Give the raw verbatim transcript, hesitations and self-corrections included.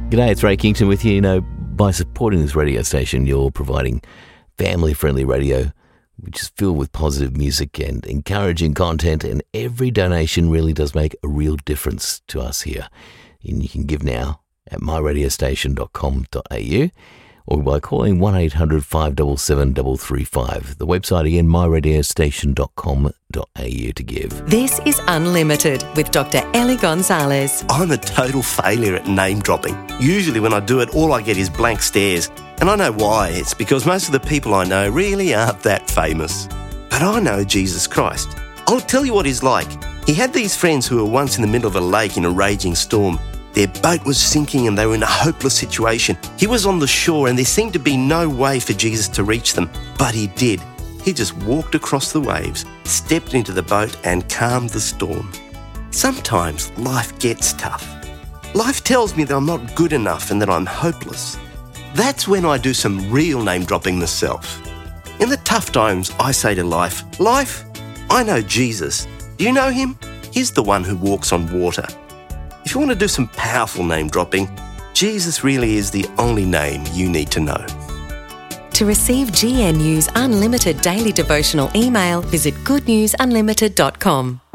G'day, it's Ray Kington with you. You know, by supporting this radio station, you're providing family-friendly radio, which is filled with positive music and encouraging content, and every donation really does make a real difference to us here. And you can give now at my radio station dot com dot a u or by calling one eight hundred five seven seven three three five. The website again, my radio station dot com dot a u to give. This is Unlimited with Doctor Ellie Gonzalez. I'm a total failure at name dropping. Usually when I do it, all I get is blank stares. And I know why. It's because most of the people I know really aren't that famous. But I know Jesus Christ. I'll tell you what he's like. He had these friends who were once in the middle of a lake in a raging storm. Their boat was sinking and they were in a hopeless situation. He was on the shore and there seemed to be no way for Jesus to reach them. But he did. He just walked across the waves, stepped into the boat and calmed the storm. Sometimes life gets tough. Life tells me that I'm not good enough and that I'm hopeless. That's when I do some real name dropping myself. In the tough times, I say to life, Life, I know Jesus. Do you know him? He's the one who walks on water. If you want to do some powerful name dropping, Jesus really is the only name you need to know. To receive G N U's Unlimited daily devotional email, visit good news unlimited dot com.